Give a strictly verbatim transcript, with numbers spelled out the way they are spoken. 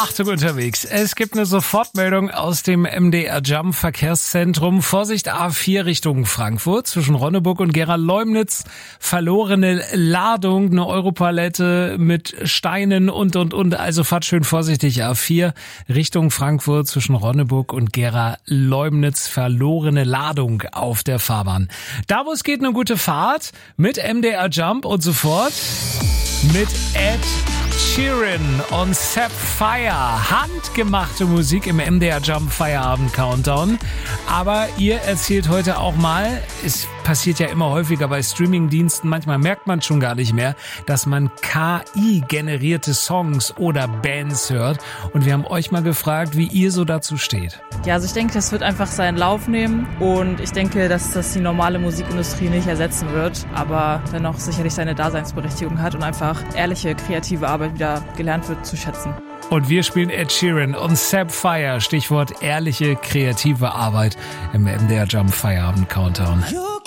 Achtung unterwegs. Es gibt eine Sofortmeldung aus dem M D R Jump Verkehrszentrum. Vorsicht A vier Richtung Frankfurt zwischen Ronneburg und Gera-Leumnitz. Verlorene Ladung, eine Europalette mit Steinen und und und. Also fahrt schön vorsichtig A vier Richtung Frankfurt zwischen Ronneburg und Gera-Leumnitz. Verlorene Ladung auf der Fahrbahn. Da wo es geht, eine gute Fahrt mit M D R Jump und sofort mit Ed Sheeran und Sapphire. Handgemachte Musik im M D R Jump Feierabend Countdown. Aber ihr erzählt heute auch mal, es passiert ja immer häufiger bei Streamingdiensten, manchmal merkt man schon gar nicht mehr, dass man K I-generierte Songs oder Bands hört. Und wir haben euch mal gefragt, wie ihr so dazu steht. Ja, also ich denke, das wird einfach seinen Lauf nehmen und ich denke, dass das die normale Musikindustrie nicht ersetzen wird, aber dennoch sicherlich seine Daseinsberechtigung hat und einfach ehrliche, kreative Arbeit wieder gelernt wird zu schätzen. Und wir spielen Ed Sheeran und Sapphire, Stichwort ehrliche, kreative Arbeit im M D R Jump Feierabend Countdown.